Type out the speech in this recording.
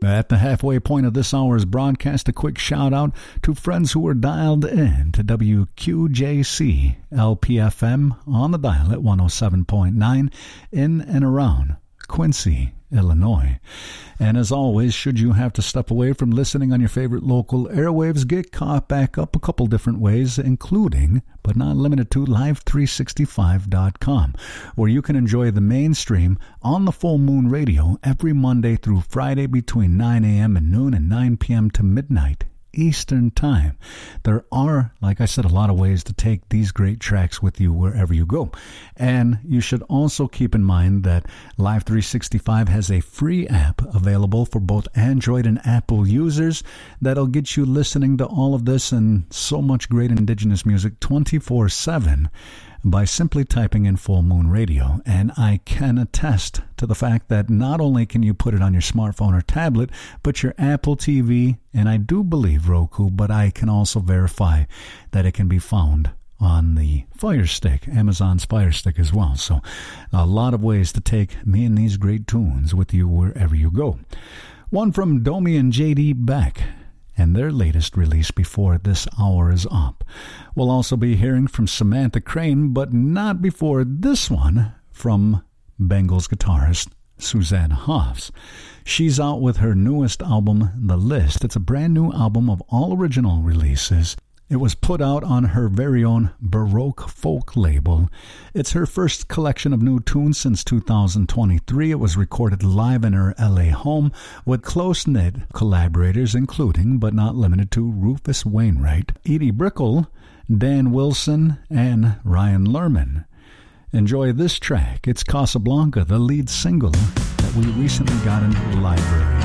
At the halfway point of this hour's broadcast, a quick shout out to friends who were dialed in to WQJC LPFM on the dial at 107.9 in and around Quincy, Illinois. And as always, should you have to step away from listening on your favorite local airwaves, get caught back up a couple different ways, including, but not limited to, live365.com, where you can enjoy the mainstream on the Full Moon Radio every Monday through Friday between 9 a.m. and noon and 9 p.m. to midnight Eastern Time. There are, like I said, a lot of ways to take these great tracks with you wherever you go. And you should also keep in mind that Live 365 has a free app available for both Android and Apple users that'll get you listening to all of this and so much great indigenous music 24/7 by simply typing in Full Moon Radio. And I can attest to the fact that not only can you put it on your smartphone or tablet, but your Apple TV, and I do believe Roku, but I can also verify that it can be found on the Fire Stick, Amazon's Fire Stick as well. So a lot of ways to take me and these great tunes with you wherever you go. One from Domi and J.D. Beck and their latest release before this hour is up. We'll also be hearing from Samantha Crane, but not before this one from Bengals guitarist Suzanne Hoffs. She's out with her newest album, The List. It's a brand new album of all original releases. It was put out on her very own Baroque Folk label. It's her first collection of new tunes since 2023. It was recorded live in her LA home with close-knit collaborators, including, but not limited to, Rufus Wainwright, Edie Brickell, Dan Wilson, and Ryan Lerman. Enjoy this track. It's Casablanca, the lead single that we recently got into the library.